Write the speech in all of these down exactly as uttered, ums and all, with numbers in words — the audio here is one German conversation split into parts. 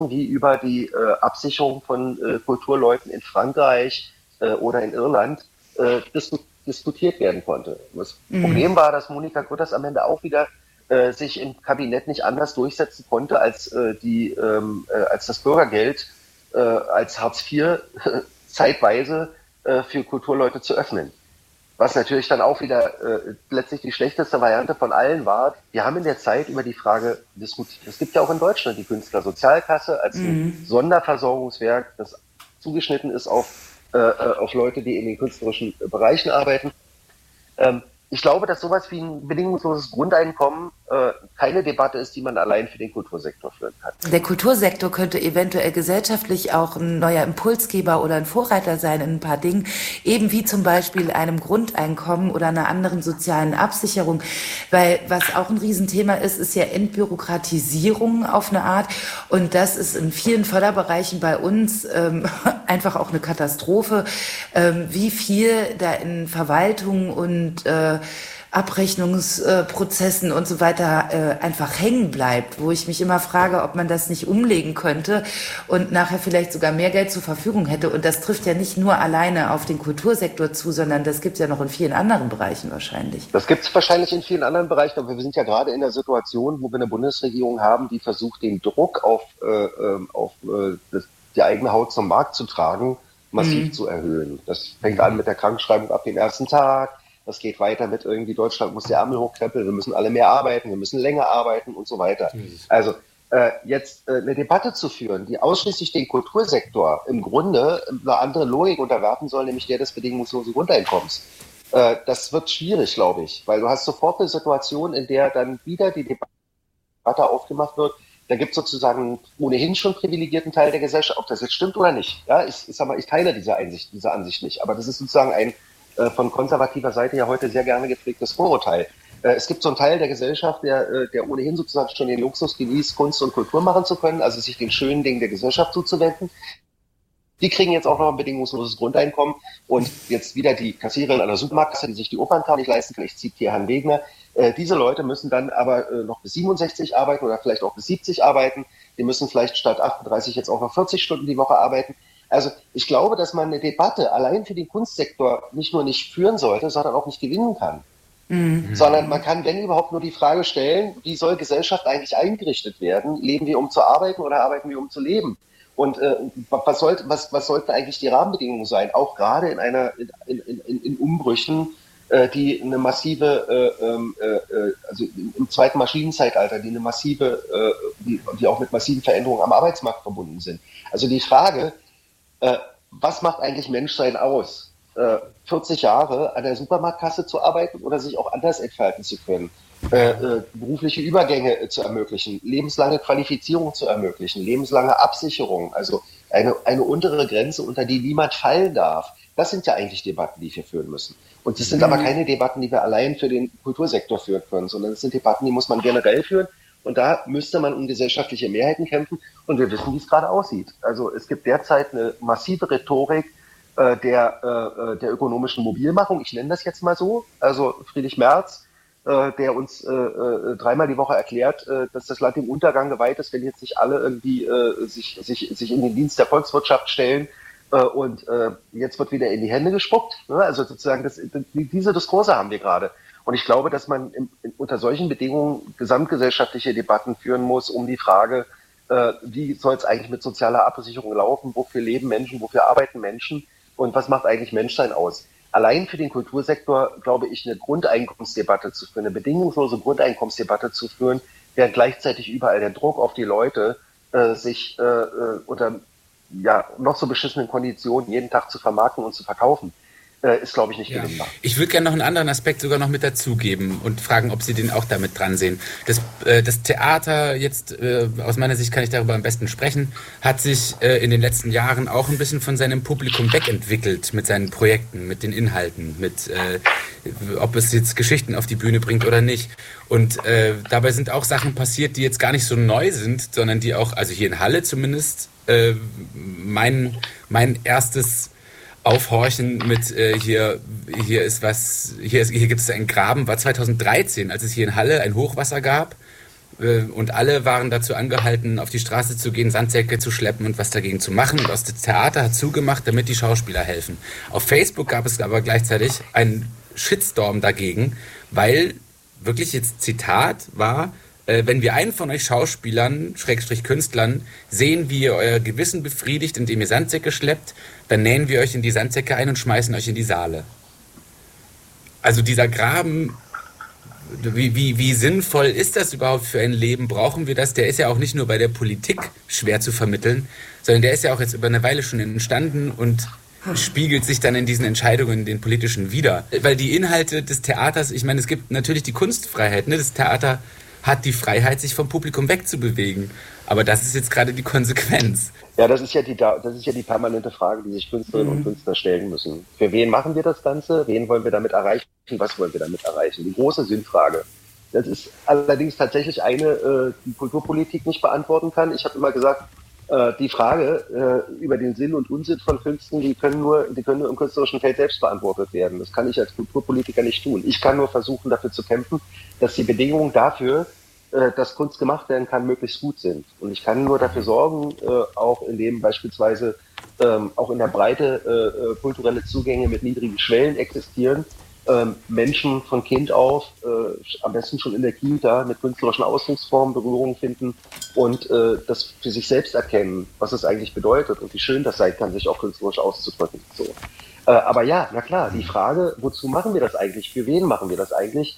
wie über die äh, Absicherung von äh, Kulturleuten in Frankreich äh, oder in Irland äh, disku diskutiert werden konnte. Das mhm. Problem war, dass Monika Grütters am Ende auch wieder äh, sich im Kabinett nicht anders durchsetzen konnte, als, äh, die, ähm, äh, als das Bürgergeld äh, als Hartz vier äh, zeitweise äh, für Kulturleute zu öffnen. Was natürlich dann auch wieder äh, letztlich die schlechteste Variante von allen war. Wir haben in der Zeit über die Frage diskutiert. Es gibt ja auch in Deutschland die Künstlersozialkasse als mhm. ein Sonderversorgungswerk, das zugeschnitten ist auf, äh, auf Leute, die in den künstlerischen Bereichen arbeiten. Ähm, ich glaube, dass sowas wie ein bedingungsloses Grundeinkommen äh, keine Debatte ist, die man allein für den Kultursektor führen kann. Der Kultursektor könnte eventuell gesellschaftlich auch ein neuer Impulsgeber oder ein Vorreiter sein in ein paar Dingen, eben wie zum Beispiel einem Grundeinkommen oder einer anderen sozialen Absicherung. Weil was auch ein Riesenthema ist, ist ja Entbürokratisierung auf eine Art. Und das ist in vielen Förderbereichen bei uns ähm, einfach auch eine Katastrophe, ähm, wie viel da in Verwaltung und äh, Abrechnungsprozessen und so weiter äh, einfach hängen bleibt, wo ich mich immer frage, ob man das nicht umlegen könnte und nachher vielleicht sogar mehr Geld zur Verfügung hätte. Und das trifft ja nicht nur alleine auf den Kultursektor zu, sondern das gibt es ja noch in vielen anderen Bereichen wahrscheinlich. Das gibt es wahrscheinlich in vielen anderen Bereichen, aber wir sind ja gerade in der Situation, wo wir eine Bundesregierung haben, die versucht, den Druck auf, äh, auf äh, das, die eigene Haut zum Markt zu tragen, massiv mhm. zu erhöhen. Das fängt an mit der Krankschreibung ab dem ersten Tag. Das geht weiter mit irgendwie Deutschland muss die Ärmel hochkrempeln, wir müssen alle mehr arbeiten, wir müssen länger arbeiten und so weiter. Also äh, jetzt äh, eine Debatte zu führen, die ausschließlich den Kultursektor im Grunde einer anderen Logik unterwerfen soll, nämlich der des bedingungslosen Grundeinkommens. Äh, das wird schwierig, glaube ich, weil du hast sofort eine Situation, in der dann wieder die Debatte aufgemacht wird. Da gibt es sozusagen einen ohnehin schon privilegierten Teil der Gesellschaft, ob das jetzt stimmt oder nicht. Ja, ich, ich, sag mal, ich teile diese, Einsicht, diese Ansicht nicht, aber das ist sozusagen ein von konservativer Seite ja heute sehr gerne gepflegtes Vorurteil. Es gibt so einen Teil der Gesellschaft, der, der ohnehin sozusagen schon den Luxus genießt, Kunst und Kultur machen zu können, also sich den schönen Dingen der Gesellschaft zuzuwenden. Die kriegen jetzt auch noch ein bedingungsloses Grundeinkommen und jetzt wieder die Kassiererin an der Supermarktkasse, die sich die Opernkarte nicht leisten kann, ich zitiere Herrn Wegner. Äh, diese Leute müssen dann aber äh, noch bis siebenundsechzig arbeiten oder vielleicht auch bis siebzig arbeiten. Die müssen vielleicht statt achtunddreißig jetzt auch noch vierzig Stunden die Woche arbeiten. Also ich glaube, dass man eine Debatte allein für den Kunstsektor nicht nur nicht führen sollte, sondern auch nicht gewinnen kann. Mhm. Sondern man kann, wenn überhaupt, nur die Frage stellen, wie soll Gesellschaft eigentlich eingerichtet werden? Leben wir, um zu arbeiten oder arbeiten wir, um zu leben? Und äh, was, sollte, was, was sollten eigentlich die Rahmenbedingungen sein? Auch gerade in einer in, in, in, in Umbrüchen, äh, die eine massive, äh, äh, also im zweiten Maschinenzeitalter, die eine massive, äh, die, die auch mit massiven Veränderungen am Arbeitsmarkt verbunden sind. Also die Frage, Äh, was macht eigentlich Menschsein aus? Äh, vierzig Jahre an der Supermarktkasse zu arbeiten oder sich auch anders entfalten zu können? Äh, äh, berufliche Übergänge äh, zu ermöglichen, lebenslange Qualifizierung zu ermöglichen, lebenslange Absicherung, also eine, eine untere Grenze, unter die niemand fallen darf. Das sind ja eigentlich Debatten, die wir führen müssen. Und das sind mhm. aber keine Debatten, die wir allein für den Kultursektor führen können, sondern es sind Debatten, die muss man generell führen. Und da müsste man um gesellschaftliche Mehrheiten kämpfen. Und wir wissen, wie es gerade aussieht. Also es gibt derzeit eine massive Rhetorik äh, der, äh, der ökonomischen Mobilmachung. Ich nenne das jetzt mal so. Also Friedrich Merz, äh, der uns äh, äh, dreimal die Woche erklärt, äh, dass das Land dem Untergang geweiht ist, wenn jetzt nicht alle irgendwie äh, sich, sich, sich in den Dienst der Volkswirtschaft stellen. Äh, und äh, jetzt wird wieder in die Hände gespuckt. Ne? Also sozusagen das, diese Diskurse haben wir gerade. Und ich glaube, dass man in, in, unter solchen Bedingungen gesamtgesellschaftliche Debatten führen muss um die Frage, äh, wie soll es eigentlich mit sozialer Absicherung laufen, wofür leben Menschen, wofür arbeiten Menschen und was macht eigentlich Menschsein aus. Allein für den Kultursektor, glaube ich, eine Grundeinkommensdebatte zu führen, eine bedingungslose Grundeinkommensdebatte zu führen, während gleichzeitig überall der Druck auf die Leute, äh, sich äh, unter ja, noch so beschissenen Konditionen jeden Tag zu vermarkten und zu verkaufen, ist, glaube ich, nicht ja. gewinnbar. Ich würde gerne noch einen anderen Aspekt sogar noch mit dazugeben und fragen, ob Sie den auch damit dran sehen. Das, äh, das Theater, jetzt äh, aus meiner Sicht kann ich darüber am besten sprechen, hat sich äh, in den letzten Jahren auch ein bisschen von seinem Publikum wegentwickelt mit seinen Projekten, mit den Inhalten, mit äh, ob es jetzt Geschichten auf die Bühne bringt oder nicht. Und äh, dabei sind auch Sachen passiert, die jetzt gar nicht so neu sind, sondern die auch, also hier in Halle zumindest, äh, mein, mein erstes Aufhorchen mit äh, hier hier ist was hier ist hier gibt es einen Graben war zweitausenddreizehn, als es hier in Halle ein Hochwasser gab Und alle waren dazu angehalten, auf die Straße zu gehen, Sandsäcke zu schleppen und was dagegen zu machen. Und das Theater hat zugemacht, damit die Schauspieler helfen. Auf Facebook gab es aber gleichzeitig einen Shitstorm dagegen, weil wirklich jetzt Zitat war, äh, wenn wir einen von euch Schauspielern, Schrägstrich Künstlern, sehen, wie ihr euer Gewissen befriedigt, indem ihr Sandsäcke schleppt, dann nähen wir euch in die Sandsäcke ein und schmeißen euch in die Saale. Also dieser Graben, wie, wie, wie sinnvoll ist das überhaupt für ein Leben? Brauchen wir das? Der ist ja auch nicht nur bei der Politik schwer zu vermitteln, sondern der ist ja auch jetzt über eine Weile schon entstanden und spiegelt sich dann in diesen Entscheidungen, in den politischen wider. Weil die Inhalte des Theaters, ich meine, es gibt natürlich die Kunstfreiheit, ne? Das Theater hat die Freiheit, sich vom Publikum wegzubewegen. Aber das ist jetzt gerade die Konsequenz. Ja, das ist ja die, das ist ja die permanente Frage, die sich Künstlerinnen mhm. und Künstler stellen müssen. Für wen machen wir das Ganze? Wen wollen wir damit erreichen? Was wollen wir damit erreichen? Die große Sinnfrage. Das ist allerdings tatsächlich eine, äh, die Kulturpolitik nicht beantworten kann. Ich habe immer gesagt, äh, die Frage äh, über den Sinn und Unsinn von Künsten, die können nur, die können nur im künstlerischen Feld selbst beantwortet werden. Das kann ich als Kulturpolitiker nicht tun. Ich kann nur versuchen, dafür zu kämpfen, dass die Bedingungen dafür, dass Kunst gemacht werden kann, möglichst gut sind. Und ich kann nur dafür sorgen, äh, auch indem beispielsweise ähm, auch in der Breite äh, kulturelle Zugänge mit niedrigen Schwellen existieren, ähm, Menschen von Kind auf, äh, am besten schon in der Kita, mit künstlerischen Ausdrucksformen Berührung finden und äh, das für sich selbst erkennen, was es eigentlich bedeutet und wie schön das sein kann, sich auch künstlerisch auszudrücken. So. Äh, aber ja, na klar, die Frage, wozu machen wir das eigentlich? Für wen machen wir das eigentlich?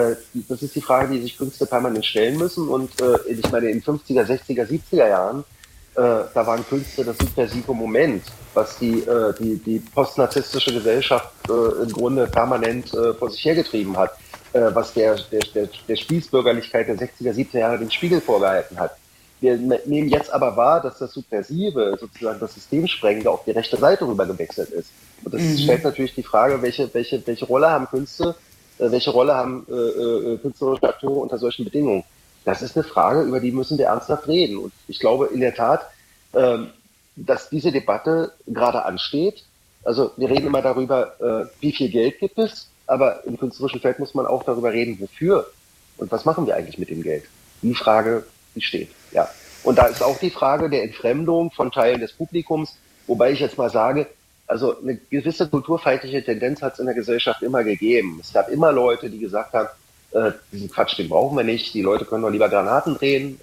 Das ist die Frage, die sich Künstler permanent stellen müssen. Und äh, ich meine, in den fünfziger, sechziger, siebziger Jahren, äh, da waren Künstler das subversive Moment, was die, äh, die, die postnarzisstische Gesellschaft äh, im Grunde permanent äh, vor sich hergetrieben hat, äh, was der, der, der, der Spießbürgerlichkeit der sechziger, siebziger Jahre den Spiegel vorgehalten hat. Wir nehmen jetzt aber wahr, dass das Subversive, sozusagen das Systemsprengende, auf die rechte Seite rüber gewechselt ist. Und das mhm. stellt natürlich die Frage, welche, welche, welche Rolle haben Künste, welche Rolle haben äh, äh, künstlerische Akteure unter solchen Bedingungen? Das ist eine Frage, über die müssen wir ernsthaft reden. Und ich glaube in der Tat, ähm, dass diese Debatte gerade ansteht. Also wir reden immer darüber, äh, wie viel Geld gibt es, aber im künstlerischen Feld muss man auch darüber reden, wofür und was machen wir eigentlich mit dem Geld. Die Frage, die steht. Ja. Und da ist auch die Frage der Entfremdung von Teilen des Publikums, wobei ich jetzt mal sage, also eine gewisse kulturfeindliche Tendenz hat es in der Gesellschaft immer gegeben. Es gab immer Leute, die gesagt haben, äh, diesen Quatsch, den brauchen wir nicht, die Leute können doch lieber Granaten drehen,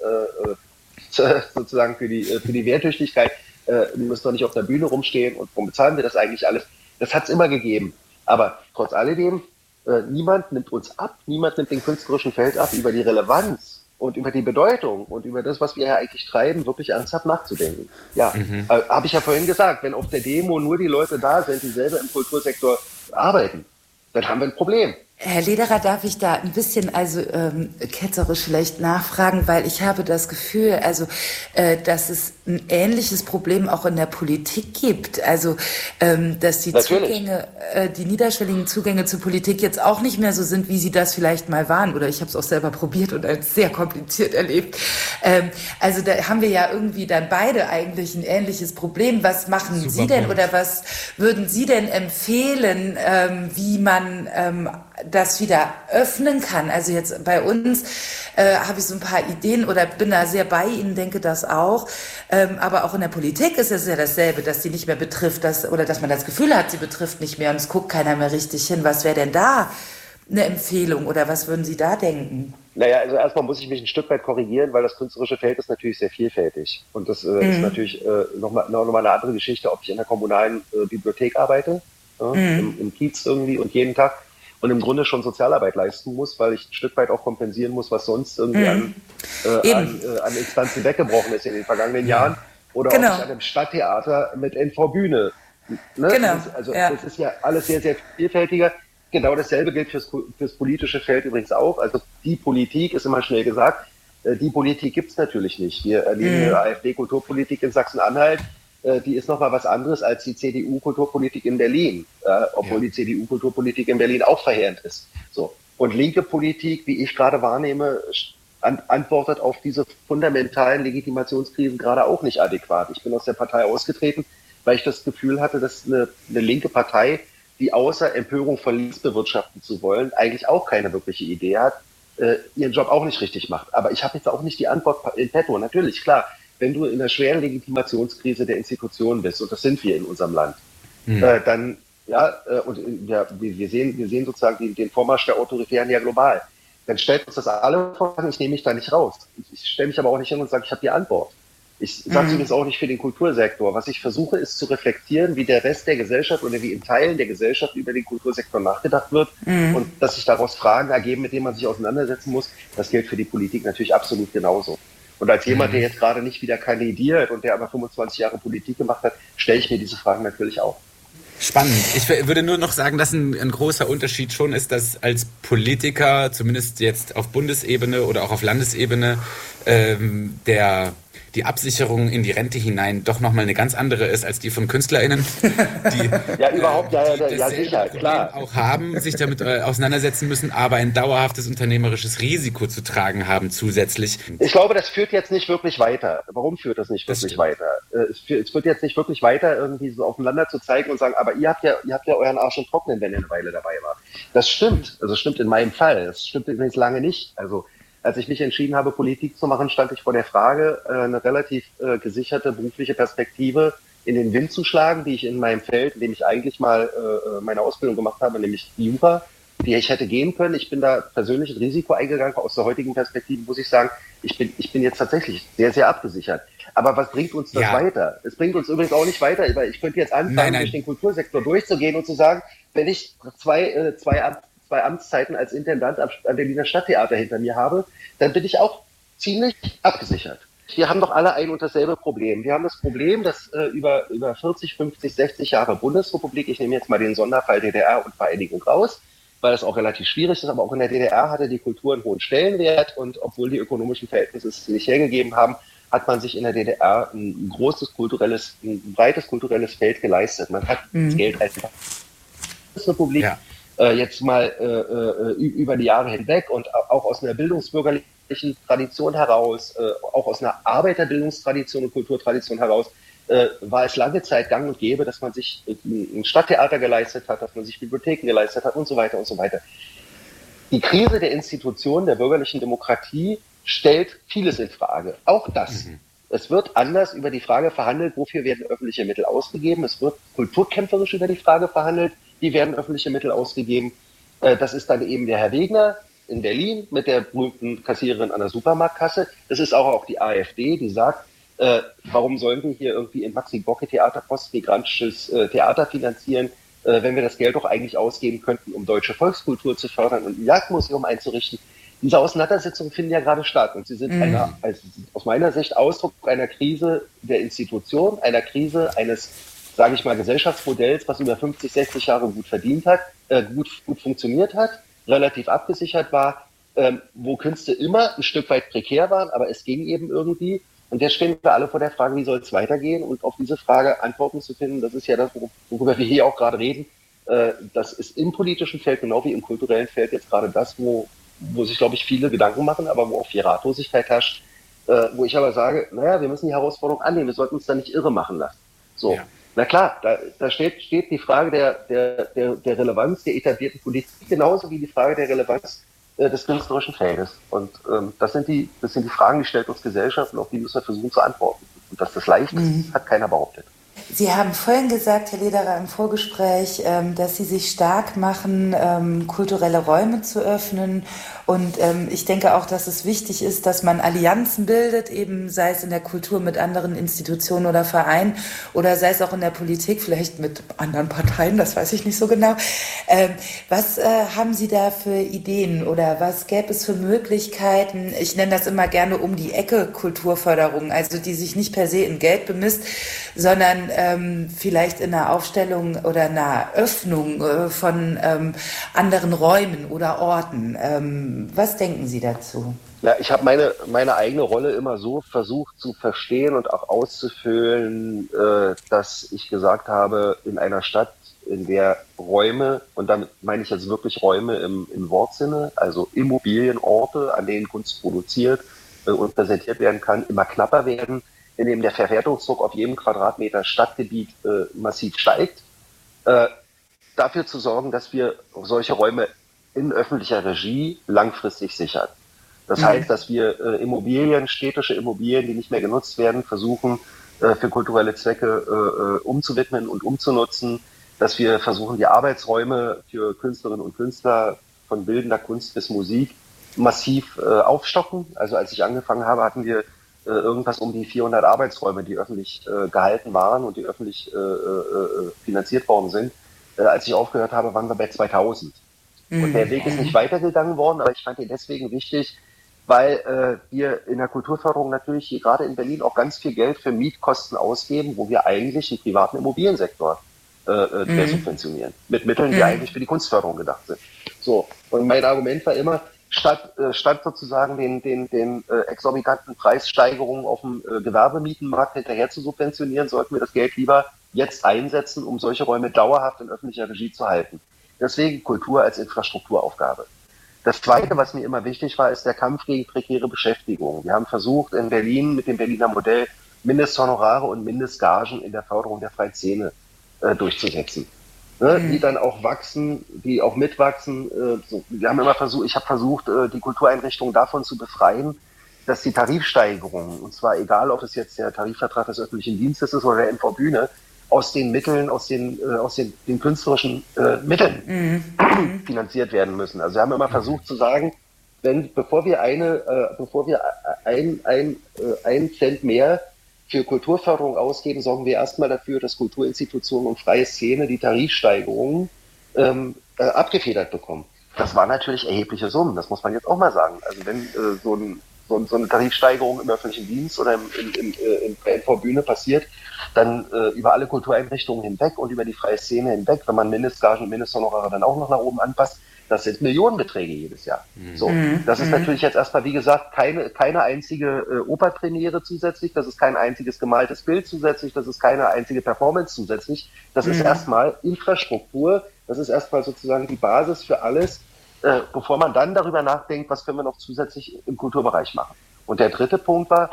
äh, sozusagen für die, für die Wehrtüchtigkeit, äh, die müssen doch nicht auf der Bühne rumstehen und warum bezahlen wir das eigentlich alles? Das hat es immer gegeben. Aber trotz alledem, äh, niemand nimmt uns ab, niemand nimmt den künstlerischen Feld ab, über die Relevanz und über die Bedeutung und über das, was wir ja eigentlich treiben, wirklich ernsthaft nachzudenken. Ja, mhm. äh, habe ich ja vorhin gesagt, wenn auf der Demo nur die Leute da sind, die selber im Kultursektor arbeiten, dann haben wir ein Problem. Herr Lederer, darf ich da ein bisschen also ähm, ketzerisch vielleicht nachfragen, weil ich habe das Gefühl, also äh, dass es ein ähnliches Problem auch in der Politik gibt, also ähm, dass die Natürlich. Zugänge, äh, die niederschwelligen Zugänge zur Politik jetzt auch nicht mehr so sind, wie sie das vielleicht mal waren, oder ich habe es auch selber probiert und als sehr kompliziert erlebt. Ähm, also da haben wir ja irgendwie dann beide eigentlich ein ähnliches Problem. Was machen Super Sie denn Punkt. Oder was würden Sie denn empfehlen, ähm, wie man ähm, das wieder öffnen kann? Also jetzt bei uns äh, habe ich so ein paar Ideen oder bin da sehr bei Ihnen, denke das auch. Ähm, aber auch in der Politik ist es ja dasselbe, dass sie nicht mehr betrifft, dass, oder dass man das Gefühl hat, sie betrifft nicht mehr und es guckt keiner mehr richtig hin. Was wäre denn da eine Empfehlung oder was würden Sie da denken? Naja, also erstmal muss ich mich ein Stück weit korrigieren, weil das künstlerische Feld ist natürlich sehr vielfältig. Und das äh, mhm. ist natürlich äh, nochmal noch mal eine andere Geschichte, ob ich in der kommunalen äh, Bibliothek arbeite, äh, mhm. im, im Kiez irgendwie und jeden Tag und im Grunde schon Sozialarbeit leisten muss, weil ich ein Stück weit auch kompensieren muss, was sonst irgendwie mhm. an, äh, an, äh, an Instanzen weggebrochen ist in den vergangenen ja. Jahren. Oder genau. ob ich an einem Stadttheater mit N V Bühne. Ne? Genau. Das, also ja. das ist ja alles sehr, sehr vielfältiger. Genau dasselbe gilt fürs, fürs politische Feld übrigens auch. Also die Politik ist immer schnell gesagt, äh, die Politik gibt's natürlich nicht. Wir erleben mhm. eine AfD-Kulturpolitik in Sachsen-Anhalt, äh, die ist nochmal was anderes als die C D U-Kulturpolitik in Berlin, äh, obwohl ja. die C D U-Kulturpolitik in Berlin auch verheerend ist. So. Und linke Politik, wie ich gerade wahrnehme, an, antwortet auf diese fundamentalen Legitimationskrisen gerade auch nicht adäquat. Ich bin aus der Partei ausgetreten, weil ich das Gefühl hatte, dass eine, eine linke Partei, die außer Empörung von links bewirtschaften zu wollen, eigentlich auch keine wirkliche Idee hat, äh, ihren Job auch nicht richtig macht. Aber ich habe jetzt auch nicht die Antwort in petto. Natürlich, klar, wenn du in einer schweren Legitimationskrise der Institutionen bist, und das sind wir in unserem Land, hm. äh, dann, ja, äh, und äh, ja, wir, sehen, wir sehen sozusagen den, den Vormarsch der Autoritären ja global. Dann stellt uns das alle vor, ich nehme mich da nicht raus. Ich, ich stelle mich aber auch nicht hin und sage, ich habe die Antwort. Ich sage es übrigens auch nicht für den Kultursektor. Was ich versuche, ist zu reflektieren, wie der Rest der Gesellschaft oder wie in Teilen der Gesellschaft über den Kultursektor nachgedacht wird mhm. und dass sich daraus Fragen ergeben, mit denen man sich auseinandersetzen muss. Das gilt für die Politik natürlich absolut genauso. Und als jemand, der jetzt gerade nicht wieder kandidiert und der aber fünfundzwanzig Jahre Politik gemacht hat, stelle ich mir diese Fragen natürlich auch. Spannend. Ich würde nur noch sagen, dass ein, ein großer Unterschied schon ist, dass als Politiker, zumindest jetzt auf Bundesebene oder auch auf Landesebene, ähm, der die Absicherung in die Rente hinein doch nochmal eine ganz andere ist als die von KünstlerInnen, die ja, überhaupt, ja, ja, die ja, sicher, klar. auch haben, sich damit äh, auseinandersetzen müssen, aber ein dauerhaftes unternehmerisches Risiko zu tragen haben zusätzlich. Ich glaube, das führt jetzt nicht wirklich weiter. Warum führt das nicht das wirklich stimmt. weiter? Es führt, es führt jetzt nicht wirklich weiter, irgendwie so aufeinander zu zeigen und sagen, aber ihr habt ja, ihr habt ja euren Arsch im Trocknen, wenn ihr eine Weile dabei wart. Das stimmt. Also das stimmt in meinem Fall. Das stimmt übrigens lange nicht. Also als ich mich entschieden habe, Politik zu machen, stand ich vor der Frage, eine relativ äh, gesicherte berufliche Perspektive in den Wind zu schlagen, die ich in meinem Feld, in dem ich eigentlich mal äh, meine Ausbildung gemacht habe, nämlich Jura, die ich hätte gehen können. Ich bin da persönlich ein Risiko eingegangen. Aus der heutigen Perspektive muss ich sagen, ich bin, ich bin jetzt tatsächlich sehr, sehr abgesichert. Aber was bringt uns das ja. weiter? Es bringt uns übrigens auch nicht weiter, weil ich könnte jetzt anfangen, nein, nein. durch den Kultursektor durchzugehen und zu sagen, wenn ich zwei, äh, zwei Ab zwei Amtszeiten als Intendant am Berliner Stadttheater hinter mir habe, dann bin ich auch ziemlich abgesichert. Wir haben doch alle ein und dasselbe Problem. Wir haben das Problem, dass äh, über, über vierzig, fünfzig, sechzig Jahre Bundesrepublik, ich nehme jetzt mal den Sonderfall D D R und Vereinigung raus, weil das auch relativ schwierig ist, aber auch in der D D R hatte die Kultur einen hohen Stellenwert und obwohl die ökonomischen Verhältnisse es nicht hergegeben haben, hat man sich in der D D R ein großes kulturelles, ein breites kulturelles Feld geleistet. Man hat mhm. das Geld als Bundesrepublik ja. jetzt mal äh, über die Jahre hinweg und auch aus einer bildungsbürgerlichen Tradition heraus, äh, auch aus einer Arbeiterbildungstradition und Kulturtradition heraus, äh, war es lange Zeit gang und gäbe, dass man sich ein Stadttheater geleistet hat, dass man sich Bibliotheken geleistet hat und so weiter und so weiter. Die Krise der Institutionen der bürgerlichen Demokratie stellt vieles in Frage. Auch das. Mhm. Es wird anders über die Frage verhandelt, wofür werden öffentliche Mittel ausgegeben. Es wird kulturkämpferisch über die Frage verhandelt, wie werden öffentliche Mittel ausgegeben. Das ist dann eben der Herr Wegner in Berlin mit der berühmten Kassiererin an der Supermarktkasse. Das ist auch, auch die AfD, die sagt, äh, warum sollen wir hier irgendwie im Maxi-Gorki-Theater postmigrantisches äh, Theater finanzieren, äh, wenn wir das Geld doch eigentlich ausgeben könnten, um deutsche Volkskultur zu fördern und ein Jagdmuseum einzurichten. Diese Auseinandersetzungen finden ja gerade statt und sie sind mhm. einer, also aus meiner Sicht Ausdruck einer Krise der Institution, einer Krise eines, sage ich mal, Gesellschaftsmodells, was über fünfzig, sechzig Jahre gut verdient hat, äh, gut, gut funktioniert hat, relativ abgesichert war, ähm, wo Künste immer ein Stück weit prekär waren, aber es ging eben irgendwie. Und jetzt stehen wir alle vor der Frage, wie soll es weitergehen? Und auf diese Frage Antworten zu finden, das ist ja das, worüber wir hier auch gerade reden. Äh, das ist im politischen Feld, genau wie im kulturellen Feld, jetzt gerade das, wo, wo sich, glaube ich, viele Gedanken machen, aber wo auch viel Ratlosigkeit herrscht. Äh, wo ich aber sage, naja, wir müssen die Herausforderung annehmen, wir sollten uns da nicht irre machen lassen. So. Ja. Na klar, da, da steht, steht die Frage der, der, der, der Relevanz der etablierten Politik genauso wie die Frage der Relevanz äh, des künstlerischen Feldes. Und ähm, das sind die, das sind die Fragen, die stellt uns Gesellschaft und auf die müssen wir versuchen zu antworten. Und dass das leicht ist, mhm. hat keiner behauptet. Sie haben vorhin gesagt, Herr Lederer, im Vorgespräch, dass Sie sich stark machen, kulturelle Räume zu öffnen. Und ich denke auch, dass es wichtig ist, dass man Allianzen bildet, eben sei es in der Kultur mit anderen Institutionen oder Vereinen oder sei es auch in der Politik, vielleicht mit anderen Parteien, das weiß ich nicht so genau. Was haben Sie da für Ideen oder was gäbe es für Möglichkeiten? Ich nenne das immer gerne um die Ecke Kulturförderung, also die sich nicht per se in Geld bemisst, sondern ähm, vielleicht in einer Aufstellung oder einer Öffnung äh, von ähm, anderen Räumen oder Orten. Ähm, was denken Sie dazu? Ja, ich habe meine meine eigene Rolle immer so versucht zu verstehen und auch auszufüllen, äh, dass ich gesagt habe, in einer Stadt, in der Räume, und damit meine ich jetzt wirklich Räume im, im Wortsinne, also Immobilienorte, an denen Kunst produziert äh, und präsentiert werden kann, immer knapper werden, in dem der Verwertungsdruck auf jedem Quadratmeter Stadtgebiet äh, massiv steigt, äh, dafür zu sorgen, dass wir solche Räume in öffentlicher Regie langfristig sichert. Das mhm. heißt, dass wir äh, Immobilien, städtische Immobilien, die nicht mehr genutzt werden, versuchen äh, für kulturelle Zwecke äh, umzuwidmen und umzunutzen, dass wir versuchen, die Arbeitsräume für Künstlerinnen und Künstler von bildender Kunst bis Musik massiv äh, aufstocken. Also als ich angefangen habe, hatten wir äh, irgendwas um die vierhundert Arbeitsräume, die öffentlich äh, gehalten waren und die öffentlich äh, äh, finanziert worden sind. Äh, als ich aufgehört habe, waren wir bei zweitausend. Mhm. Und der Weg ist nicht weitergegangen worden, aber ich fand ihn deswegen wichtig, weil äh, wir in der Kulturförderung natürlich hier gerade in Berlin auch ganz viel Geld für Mietkosten ausgeben, wo wir eigentlich einen privaten Immobiliensektor äh, äh, mhm. subventionieren. Mit Mitteln, die mhm. eigentlich für die Kunstförderung gedacht sind. So. Und mein Argument war immer, statt, äh, statt sozusagen den, den, den äh, exorbitanten Preissteigerungen auf dem äh, Gewerbemietenmarkt hinterher zu subventionieren, sollten wir das Geld lieber jetzt einsetzen, um solche Räume dauerhaft in öffentlicher Regie zu halten. Deswegen Kultur als Infrastrukturaufgabe. Das Zweite, was mir immer wichtig war, ist der Kampf gegen prekäre Beschäftigung. Wir haben versucht, in Berlin mit dem Berliner Modell Mindesthonorare und Mindestgagen in der Förderung der freien Szene äh, durchzusetzen. Ne, mhm. Die dann auch wachsen, die auch mitwachsen. Äh, so. Wir haben immer versucht, ich habe versucht, äh, die Kultureinrichtungen davon zu befreien, dass die Tarifsteigerungen, und zwar egal, ob es jetzt der Tarifvertrag des öffentlichen Dienstes ist oder der M V Bühne, aus den Mitteln, aus den, äh, aus den, den künstlerischen äh, Mitteln mhm. finanziert werden müssen. Also wir haben immer versucht zu sagen, wenn, bevor wir eine, äh, bevor wir ein, ein, äh, ein Cent mehr für Kulturförderung ausgeben, sorgen wir erstmal dafür, dass Kulturinstitutionen und freie Szene die Tarifsteigerungen ähm, äh, abgefedert bekommen. Das waren natürlich erhebliche Summen, das muss man jetzt auch mal sagen. Also wenn äh, so, ein, so, so eine Tarifsteigerung im öffentlichen Dienst oder im, im, im, im M V Bühne passiert, dann äh, über alle Kultureinrichtungen hinweg und über die freie Szene hinweg, wenn man Mindestgagen und Mindesthonorare dann auch noch nach oben anpasst, das sind Millionenbeträge jedes Jahr. Mhm. So, das ist mhm. natürlich jetzt erstmal, wie gesagt, keine, keine einzige äh, Operpremiere zusätzlich, das ist kein einziges gemaltes Bild zusätzlich, das ist keine einzige Performance zusätzlich. Das mhm. ist erstmal Infrastruktur, das ist erstmal sozusagen die Basis für alles, äh, bevor man dann darüber nachdenkt, was können wir noch zusätzlich im Kulturbereich machen. Und der dritte Punkt war,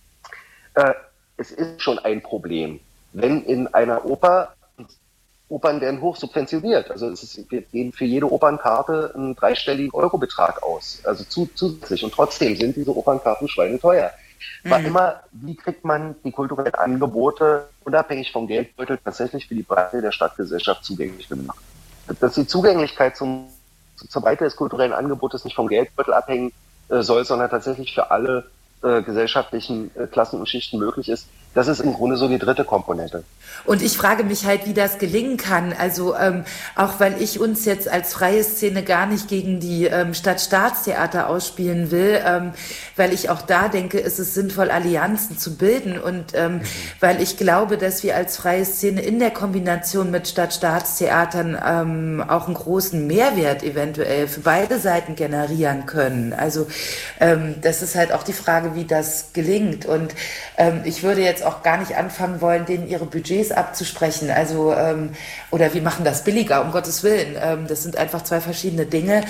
äh, es ist schon ein Problem, wenn in einer Oper, Opern werden hoch subventioniert. Also es ist, wir geben für jede Opernkarte einen dreistelligen Eurobetrag aus, also zu, zusätzlich. Und trotzdem sind diese Opernkarten schweineteuer. War mhm. immer, wie kriegt man die kulturellen Angebote unabhängig vom Geldbeutel tatsächlich für die Breite der Stadtgesellschaft zugänglich gemacht? Dass die Zugänglichkeit zum, zur Breite des kulturellen Angebotes nicht vom Geldbeutel abhängen äh, soll, sondern tatsächlich für alle äh, gesellschaftlichen äh, Klassen und Schichten möglich ist. Das ist im Grunde so die dritte Komponente. Und ich frage mich halt, wie das gelingen kann. Also ähm, auch weil ich uns jetzt als freie Szene gar nicht gegen die ähm, Stadt-Staatstheater ausspielen will, ähm, weil ich auch da denke, ist es sinnvoll, Allianzen zu bilden und ähm, mhm. weil ich glaube, dass wir als freie Szene in der Kombination mit Stadt-Staatstheatern ähm, auch einen großen Mehrwert eventuell für beide Seiten generieren können. Also ähm, das ist halt auch die Frage, wie das gelingt. Und ähm, ich würde jetzt auch gar nicht anfangen wollen, denen ihre Budgets abzusprechen. Also, ähm, oder wir machen das billiger, um Gottes Willen. Ähm, das sind einfach zwei verschiedene Dinge,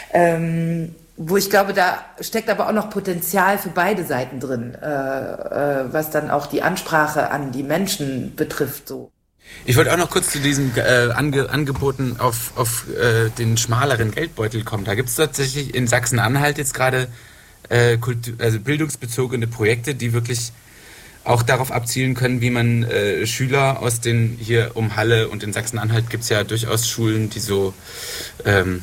ähm, wo ich glaube, da steckt aber auch noch Potenzial für beide Seiten drin, äh, äh, was dann auch die Ansprache an die Menschen betrifft. So. Ich wollte auch noch kurz zu diesen äh, Ange- Angeboten auf, auf äh, den schmaleren Geldbeutel kommen. Da gibt es tatsächlich in Sachsen-Anhalt jetzt gerade äh, Kultur- also bildungsbezogene Projekte, die wirklich auch darauf abzielen können, wie man äh, Schüler aus den, hier um Halle und in Sachsen-Anhalt gibt es ja durchaus Schulen, die so ähm,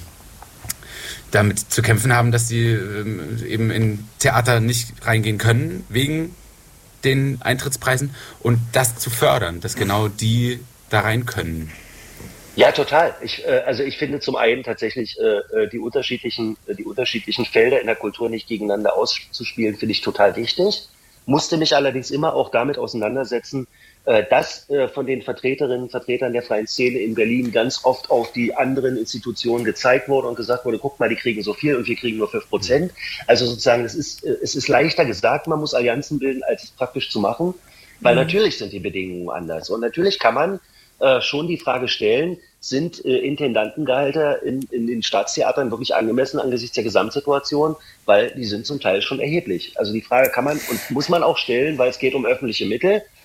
damit zu kämpfen haben, dass sie ähm, eben in Theater nicht reingehen können, wegen den Eintrittspreisen, und das zu fördern, dass genau die da rein können. Ja, total. Ich, äh, also ich finde zum einen tatsächlich äh, die unterschiedlichen, die unterschiedlichen Felder in der Kultur nicht gegeneinander auszuspielen, finde ich total wichtig. Musste mich allerdings immer auch damit auseinandersetzen, äh, dass äh, von den Vertreterinnen und Vertretern der freien Szene in Berlin ganz oft auf die anderen Institutionen gezeigt wurde und gesagt wurde, guck mal, die kriegen so viel und wir kriegen nur fünf Prozent. Also sozusagen, es ist, äh, es ist leichter gesagt, man muss Allianzen bilden, als es praktisch zu machen, weil mhm. natürlich sind die Bedingungen anders. Und natürlich kann man äh, schon die Frage stellen, sind äh, Intendantengehalter in, in den Staatstheatern wirklich angemessen angesichts der Gesamtsituation, weil die sind zum Teil schon erheblich. Also die Frage kann man und muss man auch stellen, weil es geht um öffentliche Mittel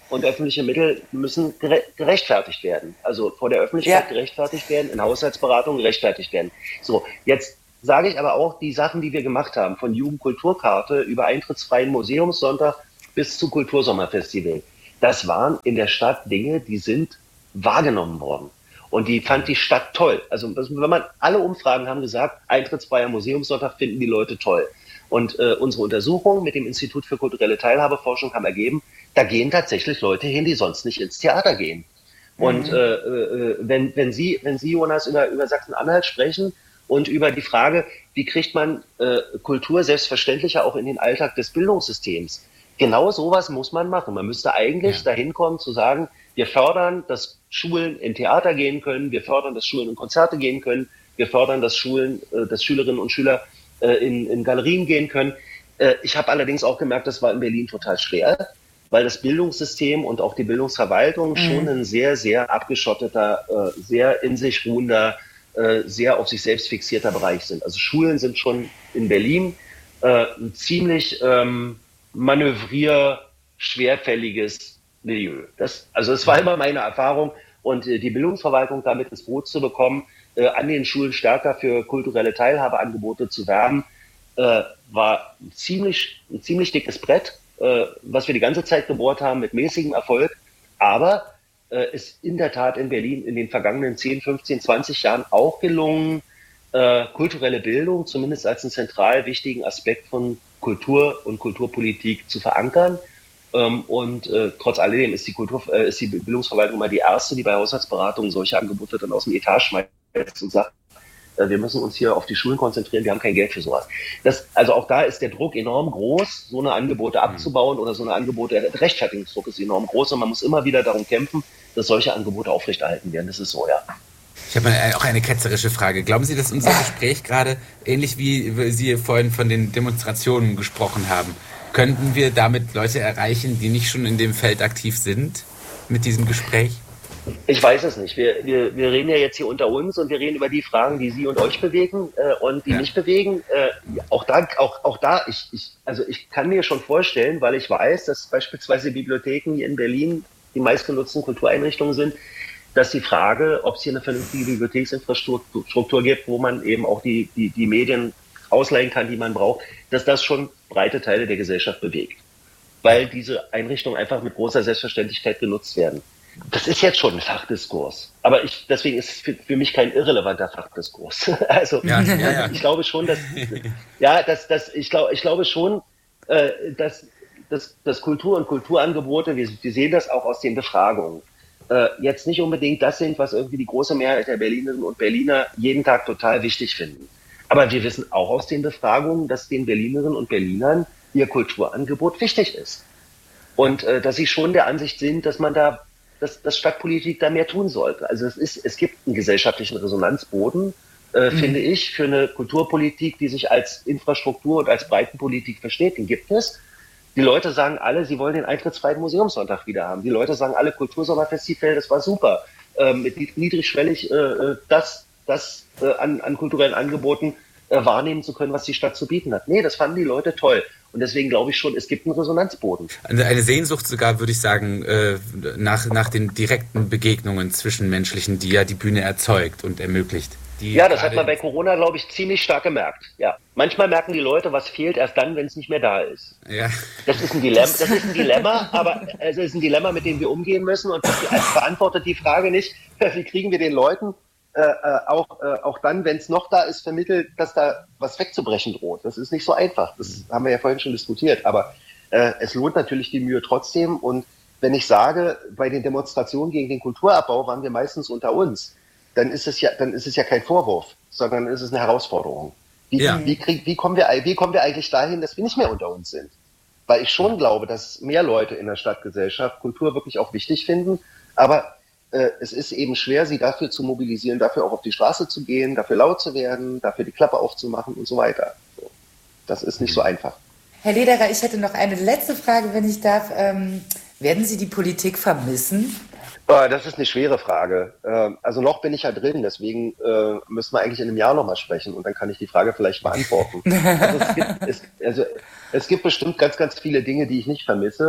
und öffentliche Mittel müssen gere gerechtfertigt werden. Also vor der Öffentlichkeit ja. gerechtfertigt werden, in Haushaltsberatungen gerechtfertigt werden. So, jetzt sage ich aber auch, die Sachen, die wir gemacht haben, von Jugendkulturkarte über eintrittsfreien Museumssonntag bis zu Kultursommerfestival, das waren in der Stadt Dinge, die sind wahrgenommen worden. Und die fand die Stadt toll. Also wenn man, alle Umfragen haben gesagt, eintrittsfreier Museumssonntag finden die Leute toll. Und äh, unsere Untersuchungen mit dem Institut für kulturelle Teilhabeforschung haben ergeben, da gehen tatsächlich Leute hin, die sonst nicht ins Theater gehen. Und mhm. äh, äh, wenn, wenn Sie, wenn Sie, Jonas, über, über Sachsen-Anhalt sprechen und über die Frage, wie kriegt man äh, Kultur selbstverständlicher auch in den Alltag des Bildungssystems, genau sowas muss man machen. Man müsste eigentlich ja. dahin kommen zu sagen, wir fördern, dass Schulen in Theater gehen können, wir fördern, dass Schulen in Konzerte gehen können, wir fördern, dass Schulen, äh, dass Schülerinnen und Schüler äh, in, in Galerien gehen können. Äh, ich habe allerdings auch gemerkt, das war in Berlin total schwer, weil das Bildungssystem und auch die Bildungsverwaltung mhm. schon ein sehr, sehr abgeschotteter, äh, sehr in sich ruhender, äh, sehr auf sich selbst fixierter Bereich sind. Also Schulen sind schon in Berlin äh, ein ziemlich ähm, manövrier, schwerfälliges Milieu. Das, also das war immer meine Erfahrung und äh, die Bildungsverwaltung damit ins Boot zu bekommen, äh, an den Schulen stärker für kulturelle Teilhabeangebote zu werben, äh, war ein ziemlich, ein ziemlich dickes Brett, äh, was wir die ganze Zeit gebohrt haben mit mäßigem Erfolg, aber äh, ist in der Tat in Berlin in den vergangenen zehn, fünfzehn, zwanzig Jahren auch gelungen, äh, kulturelle Bildung zumindest als einen zentral wichtigen Aspekt von Kultur und Kulturpolitik zu verankern. Ähm, und äh, trotz alledem ist die Kultur, äh, ist die Bildungsverwaltung mal die erste, die bei Haushaltsberatungen solche Angebote dann aus dem Etat schmeißt und sagt, äh, wir müssen uns hier auf die Schulen konzentrieren, wir haben kein Geld für sowas. Das, also auch da ist der Druck enorm groß, so eine Angebote abzubauen oder so eine Angebote, der Rechtfertigungsdruck ist enorm groß und man muss immer wieder darum kämpfen, dass solche Angebote aufrechterhalten werden. Das ist so, ja. Ich habe auch eine ketzerische Frage. Glauben Sie, dass unser Gespräch gerade, ähnlich wie Sie vorhin von den Demonstrationen gesprochen haben, könnten wir damit Leute erreichen, die nicht schon in dem Feld aktiv sind, mit diesem Gespräch? Ich weiß es nicht. Wir, wir, wir reden ja jetzt hier unter uns und wir reden über die Fragen, die Sie und euch bewegen äh, und die ja. mich bewegen. Äh, auch da, auch, auch da ich, ich, also ich kann mir schon vorstellen, weil ich weiß, dass beispielsweise Bibliotheken hier in Berlin die meistgenutzten Kultureinrichtungen sind, dass die Frage, ob es hier eine vernünftige Bibliotheksinfrastruktur gibt, wo man eben auch die, die, die Medien ausleihen kann, die man braucht, dass das schon breite Teile der Gesellschaft bewegt. Weil diese Einrichtungen einfach mit großer Selbstverständlichkeit genutzt werden. Das ist jetzt schon ein Fachdiskurs. Aber ich, deswegen ist es für, für mich kein irrelevanter Fachdiskurs. Also, ja, ja, ja. ich glaube schon, dass, ja, dass, dass, ich glaube, ich glaube schon, äh, dass, dass, dass Kultur und Kulturangebote, wir, wir sehen das auch aus den Befragungen, äh, jetzt nicht unbedingt das sind, was irgendwie die große Mehrheit der Berlinerinnen und Berliner jeden Tag total wichtig finden. Aber wir wissen auch aus den Befragungen, dass den Berlinerinnen und Berlinern ihr Kulturangebot wichtig ist. Und äh, dass sie schon der Ansicht sind, dass man da, dass, dass Stadtpolitik da mehr tun sollte. Also es ist, es gibt einen gesellschaftlichen Resonanzboden, äh, mhm. finde ich, für eine Kulturpolitik, die sich als Infrastruktur und als Breitenpolitik versteht. Den gibt es. Die Leute sagen alle, sie wollen den eintrittsfreien Museumssonntag wieder haben. Die Leute sagen alle, Kultursommerfestival, das war super. Äh, mit niedrigschwellig äh, das, das äh, an, an kulturellen Angeboten äh, wahrnehmen zu können, was die Stadt zu bieten hat. Nee, das fanden die Leute toll. Und deswegen glaube ich schon, es gibt einen Resonanzboden. Eine Sehnsucht sogar, würde ich sagen, äh, nach, nach den direkten Begegnungen zwischenmenschlichen, die ja die Bühne erzeugt und ermöglicht. Die ja, das hat man bei Corona, glaube ich, ziemlich stark gemerkt. Ja. Manchmal merken die Leute, was fehlt, erst dann, wenn es nicht mehr da ist. Ja. Das ist ein Dilemma, das ist ein Dilemma, aber es ist ein Dilemma, mit dem wir umgehen müssen. Und das beantwortet die Frage nicht, wie kriegen wir den Leuten äh, auch, äh, auch dann, wenn es noch da ist, vermittelt, dass da was wegzubrechen droht. Das ist nicht so einfach. Das haben wir ja vorhin schon diskutiert. Aber äh, es lohnt natürlich die Mühe trotzdem. Und wenn ich sage, bei den Demonstrationen gegen den Kulturabbau waren wir meistens unter uns, dann ist es ja, dann ist es ja kein Vorwurf, sondern ist es eine Herausforderung. Wie, ja. wie, krieg, wie, kommen wir, wie kommen wir eigentlich dahin, dass wir nicht mehr unter uns sind? Weil ich schon glaube, dass mehr Leute in der Stadtgesellschaft Kultur wirklich auch wichtig finden, aber äh, es ist eben schwer, sie dafür zu mobilisieren, dafür auch auf die Straße zu gehen, dafür laut zu werden, dafür die Klappe aufzumachen und so weiter. So. Das ist nicht so einfach. Herr Lederer, ich hätte noch eine letzte Frage, wenn ich darf. Ähm, werden Sie die Politik vermissen? Das ist eine schwere Frage. Also noch bin ich ja drin, deswegen müssen wir eigentlich in einem Jahr nochmal sprechen und dann kann ich die Frage vielleicht beantworten. Also es, gibt, es, also es gibt bestimmt ganz, ganz viele Dinge, die ich nicht vermisse.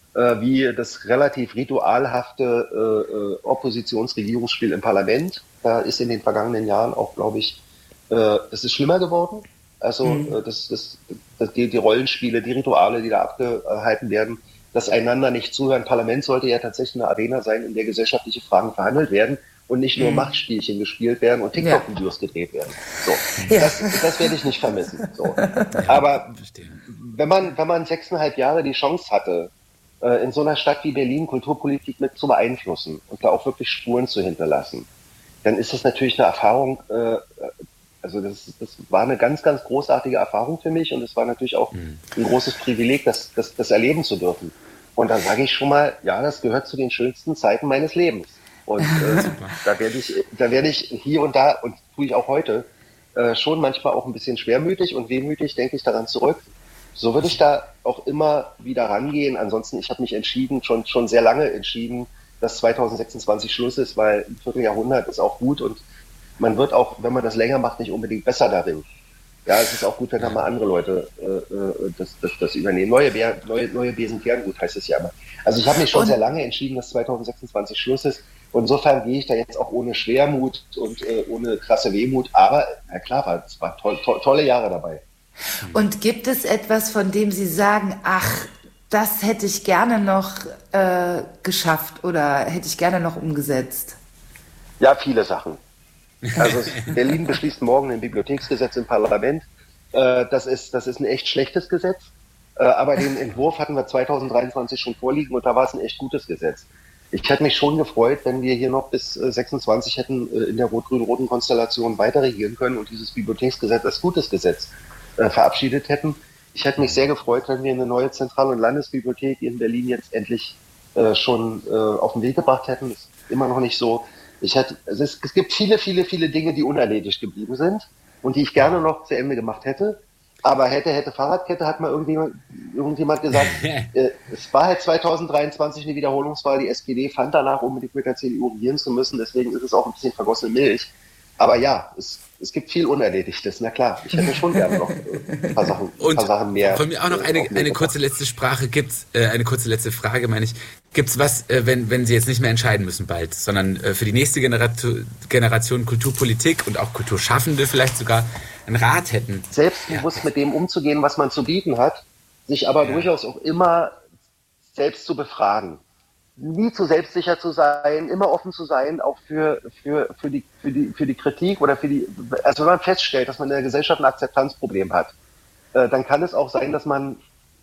äh, wie das relativ ritualhafte äh, äh, Oppositionsregierungsspiel im Parlament. Da ist in den vergangenen Jahren auch, glaube ich, äh, es ist schlimmer geworden. Also mhm. äh, das, das, das, die, die Rollenspiele, die Rituale, die da abgehalten werden, das einander nicht zuhören. Parlament sollte ja tatsächlich eine Arena sein, in der gesellschaftliche Fragen verhandelt werden und nicht nur mhm. Machtspielchen gespielt werden und TikTok-Videos ja. gedreht werden. So, ja. das, das werde ich nicht vermissen. So. Ja, aber wenn man, wenn man sechseinhalb Jahre die Chance hatte, äh, in so einer Stadt wie Berlin Kulturpolitik mit zu beeinflussen und da auch wirklich Spuren zu hinterlassen, dann ist das natürlich eine Erfahrung, äh, also das, das war eine ganz, ganz großartige Erfahrung für mich und es war natürlich auch mhm. ein großes Privileg, das, das, das erleben zu dürfen. Und da sage ich schon mal, ja, das gehört zu den schönsten Zeiten meines Lebens. Und äh, da werde ich, da werde ich hier und da, und tue ich auch heute, äh, schon manchmal auch ein bisschen schwermütig und wehmütig, denke ich daran zurück. So würde ich da auch immer wieder rangehen. Ansonsten, ich habe mich entschieden, schon, schon sehr lange entschieden, dass zwanzig sechsundzwanzig Schluss ist, weil ein Vierteljahrhundert ist auch gut und man wird auch, wenn man das länger macht, nicht unbedingt besser darin. Ja, es ist auch gut, wenn da mal andere Leute äh, das, das, das übernehmen. Neue, Bär, neue, neue Besen kehren gut, heißt es ja immer. Also ich habe mich schon und sehr lange entschieden, dass zwanzig sechsundzwanzig Schluss ist. Und insofern gehe ich da jetzt auch ohne Schwermut und äh, ohne krasse Wehmut. Aber, na klar, war, es waren toll, to, tolle Jahre dabei. Und gibt es etwas, von dem Sie sagen, ach, das hätte ich gerne noch äh, geschafft oder hätte ich gerne noch umgesetzt? Ja, viele Sachen. Also Berlin beschließt morgen ein Bibliotheksgesetz im Parlament. Äh, das ist, das ist ein echt schlechtes Gesetz. Äh, aber den Entwurf hatten wir zwanzig dreiundzwanzig schon vorliegen und da war es ein echt gutes Gesetz. Ich hätte mich schon gefreut, wenn wir hier noch bis äh, sechsundzwanzig hätten äh, in der rot-grün-roten Konstellation weiter regieren können und dieses Bibliotheksgesetz als gutes Gesetz äh, verabschiedet hätten. Ich hätte mich sehr gefreut, wenn wir eine neue Zentral- und Landesbibliothek in Berlin jetzt endlich äh, schon äh, auf den Weg gebracht hätten. Das ist immer noch nicht so. Ich hätte, also es, es gibt viele, viele, viele Dinge, die unerledigt geblieben sind und die ich gerne noch zu Ende gemacht hätte. Aber hätte, hätte Fahrradkette, hat mal irgendjemand, irgendjemand gesagt, äh, es war halt zwanzig dreiundzwanzig eine Wiederholungswahl. Die S P D fand danach unbedingt mit der C D U regieren zu müssen. Deswegen ist es auch ein bisschen vergossene Milch. Aber ja, es, es gibt viel Unerledigtes. Na klar, ich hätte schon gerne noch ein paar Sachen, ein paar Sachen mehr. Von mir auch noch eine, eine kurze letzte Sprache gibt's, äh, eine kurze letzte Frage, meine ich. Gibt's was, äh, wenn, wenn Sie jetzt nicht mehr entscheiden müssen bald, sondern äh, für die nächste Generation, Generation Kulturpolitik und auch Kulturschaffende vielleicht sogar einen Rat hätten? Selbstbewusst ja. mit dem umzugehen, was man zu bieten hat, sich aber ja. durchaus auch immer selbst zu befragen. Nie zu selbstsicher zu sein, immer offen zu sein, auch für, für, für, die, für, die, für die Kritik oder für die, also wenn man feststellt, dass man in der Gesellschaft ein Akzeptanzproblem hat, äh, dann kann es auch sein, dass man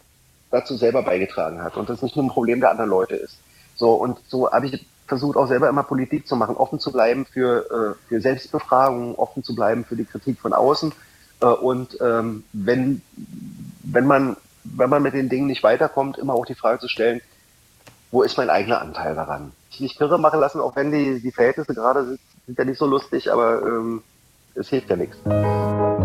dazu selber beigetragen hat und das nicht nur ein Problem der anderen Leute ist. So, und so habe ich versucht, auch selber immer Politik zu machen, offen zu bleiben für, äh, für Selbstbefragung, offen zu bleiben für die Kritik von außen äh, und ähm, wenn, wenn man, wenn man mit den Dingen nicht weiterkommt, immer auch die Frage zu stellen, wo ist mein eigener Anteil daran? Ich nicht kirre machen lassen, auch wenn die, die Verhältnisse gerade sind, sind ja nicht so lustig, aber ähm, es hilft ja nichts.